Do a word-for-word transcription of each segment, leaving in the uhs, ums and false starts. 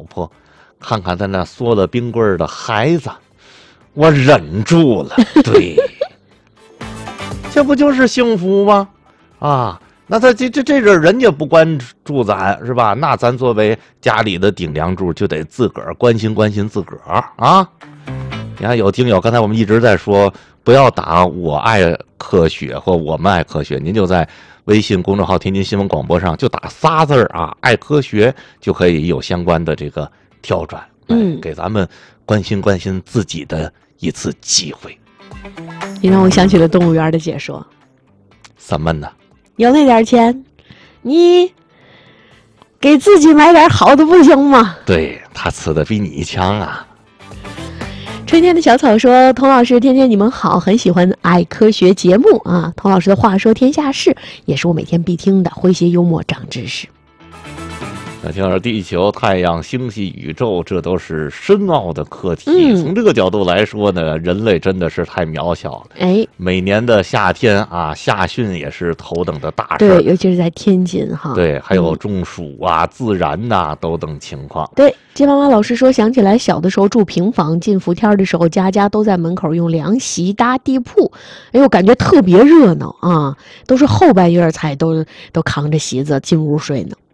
婆，看看他那缩了冰棍的孩子，我忍住了。对，这不就是幸福吗？啊，那他这这这阵人家不关注咱是吧？那咱作为家里的顶梁柱，就得自个儿关心关心自个儿啊。你看有听友，刚才我们一直在说，不要打我爱科学或我们爱科学，您就在微信公众号天津新闻广播上就打仨字儿啊，爱科学，就可以有相关的这个跳转，嗯，给咱们关心关心自己的一次机会。 你让我想起了动物园的解说， 什么呢？ 有那点钱，你给自己买点好的不行吗？ 对，他吃的比你强啊。 春天的小草说，童老师天天你们好，很喜欢爱科学节目啊。童老师的话说天下事也是我每天必听的，诙谐幽默长知识。 那听说地球、太阳、星系、宇宙，这都是深奥的课题。 嗯、 从这个角度来说呢，人类真的是太渺小了。 哎， 每年的夏天啊，夏训也是头等的大事。 对，尤其是在天津哈。 对，还有中暑啊、嗯、自燃呐、啊、都等情况。 对，金妈妈老师说，想起来小的时候住平房，进伏天的时候，家家都在门口用凉席搭地铺，哎呦，感觉特别热闹啊！都是后半夜才都都扛着席子进屋睡呢。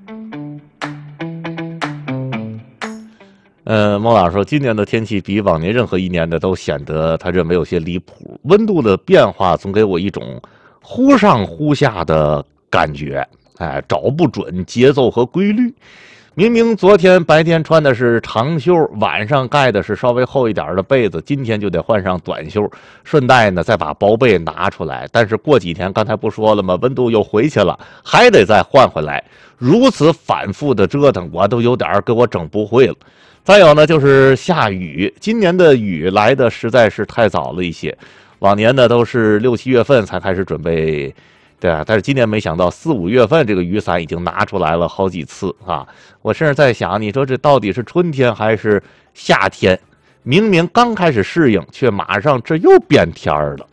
呃，猫老师说，今年的天气比往年任何一年的都显得他认为有些离谱，温度的变化总给我一种忽上忽下的感觉，哎，找不准节奏和规律。明明昨天白天穿的是长袖，晚上盖的是稍微厚一点的被子，今天就得换上短袖，顺带呢再把薄被拿出来。但是过几天，刚才不说了吗？温度又回去了，还得再换回来，如此反复的折腾，我都有点给我整不会了。再有呢，就是下雨，今年的雨来的实在是太早了一些，往年呢都是六七月份才开始准备。对啊，但是今年没想到四五月份这个雨伞已经拿出来了好几次啊！我甚至在想，你说这到底是春天还是夏天？明明刚开始适应，却马上这又变天儿了。